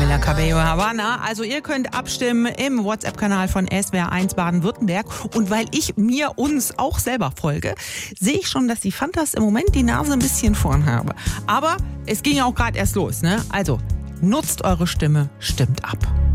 Camila Cabello Havana. Also ihr könnt abstimmen im WhatsApp-Kanal von SWR1 Baden-Württemberg. Und weil ich uns auch selber folge, sehe ich schon, dass die Fantas im Moment die Nase ein bisschen vorn haben. Aber es ging ja auch gerade erst los, ne? Also nutzt eure Stimme, stimmt ab.